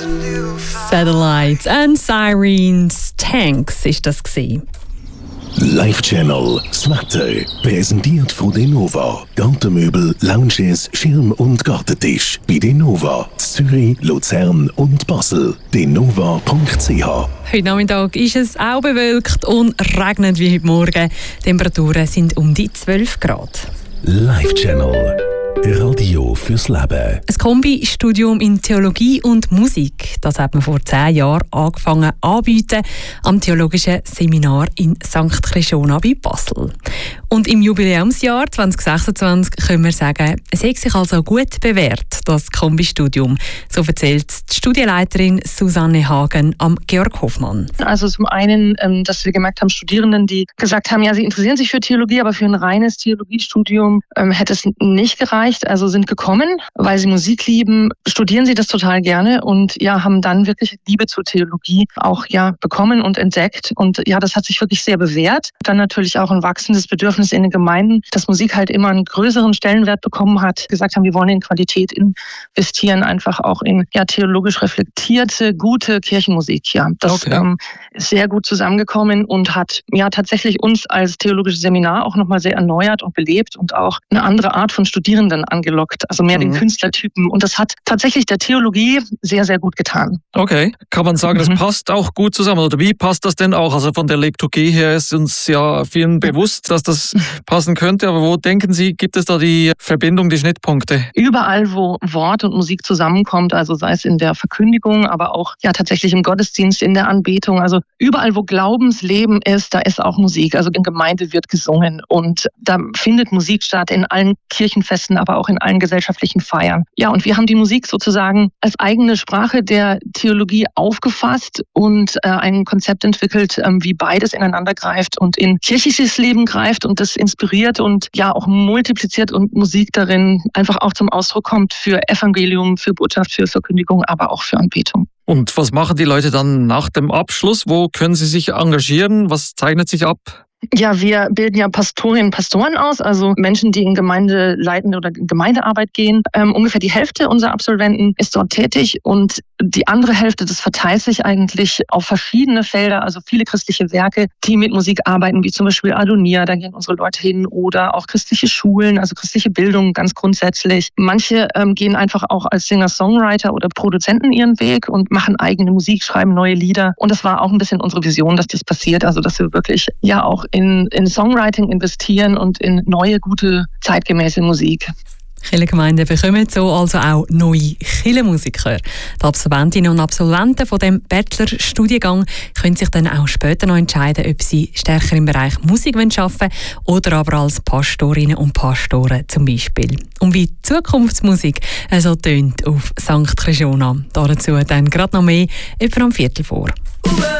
Satellites and Sirens, Tanks ist das gewesen. Live Channel, das Wetter, präsentiert von Denova. Gartenmöbel, Lounges, Schirm- und Gartentisch. Bei Denova, Zürich, Luzern und Basel. denova.ch. Heute Nachmittag ist es auch bewölkt und regnet wie heute Morgen. Die Temperaturen sind um die 12 Grad. Live Channel, Radio fürs Leben. Ein Kombi-Studium in Theologie und Musik, das hat man vor 10 Jahren angefangen anzubieten am Theologischen Seminar in St. Christiona bei Basel. Und im Jubiläumsjahr 2026 können wir sagen, es hat sich also gut bewährt, das Kombi-Studium. So erzählt die Studienleiterin Susanne Hagen am Georg Hofmann. Also zum einen, dass wir gemerkt haben, Studierenden, die gesagt haben, ja, sie interessieren sich für Theologie, aber für ein reines Theologiestudium hätte es nicht gereicht. Also sind gekommen, weil sie Musik lieben, studieren sie das total gerne und ja, haben dann wirklich Liebe zur Theologie auch bekommen und entdeckt. Und ja, das hat sich wirklich sehr bewährt. Dann natürlich auch ein wachsendes Bedürfnis in den Gemeinden, dass Musik halt immer einen größeren Stellenwert bekommen hat. Gesagt haben, wir wollen in Qualität investieren, einfach auch in theologisch reflektierte, gute Kirchenmusik. Ja, das ist sehr gut zusammengekommen und hat tatsächlich uns als theologisches Seminar auch nochmal sehr erneuert und belebt und auch eine andere Art von Studierenden angelockt, also mehr den Künstlertypen. Und das hat tatsächlich der Theologie sehr, sehr gut getan. Okay, kann man sagen, das passt auch gut zusammen. Oder wie passt das denn auch? Also von der Liturgie her ist uns ja vielen bewusst, dass das passen könnte. Aber wo denken Sie, gibt es da die Verbindung, die Schnittpunkte? Überall, wo Wort und Musik zusammenkommt, also sei es in der Verkündigung, aber auch tatsächlich im Gottesdienst, in der Anbetung. Also überall, wo Glaubensleben ist, da ist auch Musik. Also in Gemeinde wird gesungen und da findet Musik statt in allen Kirchenfesten, aber auch in allen gesellschaftlichen Feiern. Ja, und wir haben die Musik sozusagen als eigene Sprache der Theologie aufgefasst und ein Konzept entwickelt, wie beides ineinander greift und in kirchliches Leben greift und das inspiriert und auch multipliziert und Musik darin einfach auch zum Ausdruck kommt für Evangelium, für Botschaft, für Verkündigung, aber auch für Anbetung. Und was machen die Leute dann nach dem Abschluss? Wo können sie sich engagieren? Was zeichnet sich ab? Ja, wir bilden Pastorinnen und Pastoren aus, also Menschen, die in Gemeindeleitende oder Gemeindearbeit gehen. Ungefähr die Hälfte unserer Absolventen ist dort tätig und die andere Hälfte, das verteilt sich eigentlich auf verschiedene Felder, also viele christliche Werke, die mit Musik arbeiten, wie zum Beispiel Adonia, da gehen unsere Leute hin, oder auch christliche Schulen, also christliche Bildung ganz grundsätzlich. Manche gehen einfach auch als Singer-Songwriter oder Produzenten ihren Weg und machen eigene Musik, schreiben neue Lieder. Und das war auch ein bisschen unsere Vision, dass das passiert, also dass wir wirklich auch in Songwriting investieren und in neue, gute, zeitgemäße Musik. Kirchengemeinden bekommen so also auch neue Kirchenmusiker. Die Absolventinnen und Absolventen von dem Bachelor-Studiengang können sich dann auch später noch entscheiden, ob sie stärker im Bereich Musik arbeiten wollen oder aber als Pastorinnen und Pastoren zum Beispiel. Und wie die Zukunftsmusik so tönt auf St. Christiona. Dazu dann gerade noch mehr, etwa am 15:45.